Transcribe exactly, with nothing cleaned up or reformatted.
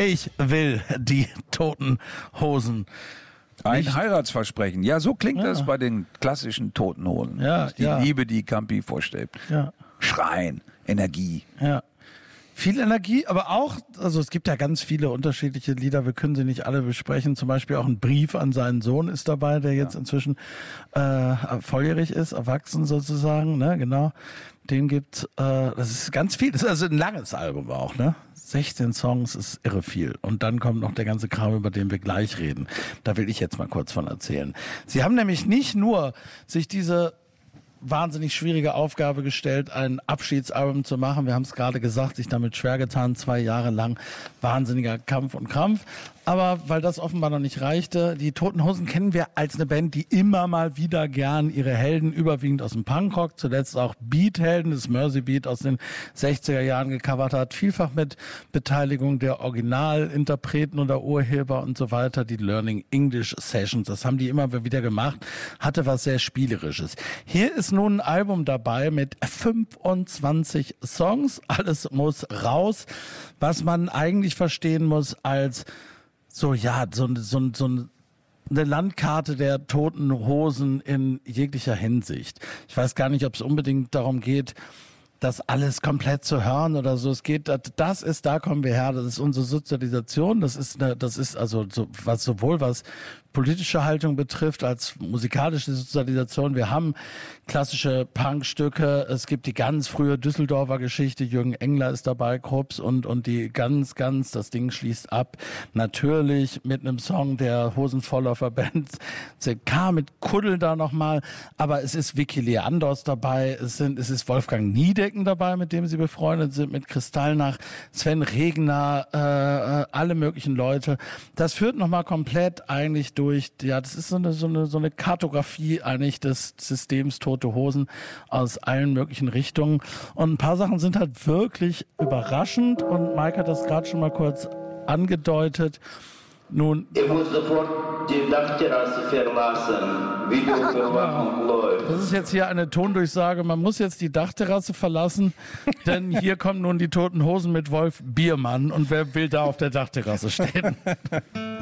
Ich will die Toten Hosen. Ein Nicht. Heiratsversprechen. Ja, so klingt Ja. das bei den klassischen Toten Hosen. Ja, Das ist die ja. Liebe, die Campi vorstellt. Ja. Schreien, Energie. Ja. Viel Energie, aber auch, also es gibt ja ganz viele unterschiedliche Lieder, wir können sie nicht alle besprechen. Zum Beispiel auch ein Brief an seinen Sohn ist dabei, der jetzt inzwischen äh, volljährig ist, erwachsen sozusagen, ne, genau. Den gibt, äh, das ist ganz viel, das ist also ein langes Album auch, ne? sechzehn Songs ist irre viel. Und dann kommt noch der ganze Kram, über den wir gleich reden. Da will ich jetzt mal kurz von erzählen. Sie haben nämlich nicht nur sich diese wahnsinnig schwierige Aufgabe gestellt, ein Abschiedsalbum zu machen. Wir haben es gerade gesagt, sich damit schwer getan, zwei Jahre lang wahnsinniger Kampf und Krampf. Aber weil das offenbar noch nicht reichte, die Toten Hosen kennen wir als eine Band, die immer mal wieder gern ihre Helden überwiegend aus dem Punkrock, zuletzt auch Beat-Helden, das Mersey Beat aus den sechziger Jahren gecovert hat, vielfach mit Beteiligung der Originalinterpreten oder Urheber und so weiter, die Learning English Sessions, das haben die immer wieder gemacht, hatte was sehr Spielerisches. Hier ist nun ein Album dabei mit fünfundzwanzig Songs, alles muss raus, was man eigentlich verstehen muss als so, ja, so, so, so eine Landkarte der Toten Hosen in jeglicher Hinsicht. Ich weiß gar nicht, ob es unbedingt darum geht, das alles komplett zu hören oder so. Es geht, das ist, da kommen wir her, das ist unsere Sozialisation, das ist eine, das ist also so, was sowohl was politische Haltung betrifft als musikalische Sozialisation. Wir haben klassische Punkstücke, es gibt die ganz frühe Düsseldorfer Geschichte, Jürgen Engler ist dabei, Krups und und die ganz, ganz, das Ding schließt ab. Natürlich mit einem Song der Hosenvoller Verband Z K mit Kuddel da nochmal, aber es ist Vicky Leandros dabei, es sind, es ist Wolfgang Niedecken dabei, mit dem sie befreundet sind, mit Kristallnach, Sven Regner, äh, alle möglichen Leute. Das führt nochmal komplett eigentlich durch durch, ja, das ist so eine, so eine, so eine Kartografie eigentlich des Systems Tote Hosen aus allen möglichen Richtungen. Und ein paar Sachen sind halt wirklich überraschend und Mike hat das gerade schon mal kurz angedeutet. Nun, Ich muss sofort die Dachterrasse verlassen. Videoüberwachung läuft. das ist jetzt hier eine Tondurchsage, man muss jetzt die Dachterrasse verlassen, denn hier kommen nun die Toten Hosen mit Wolf Biermann und wer will da auf der Dachterrasse stehen?